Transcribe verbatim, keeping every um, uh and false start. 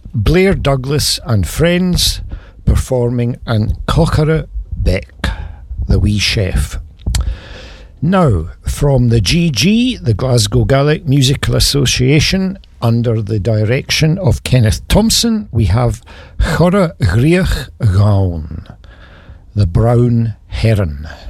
Blair Douglas and Friends performing An Cochera Beck, The Wee Chef. Now, from the G G, the Glasgow Gaelic Musical Association, under the direction of Kenneth Thompson, we have Chora Griach Gaun, The Brown Heron.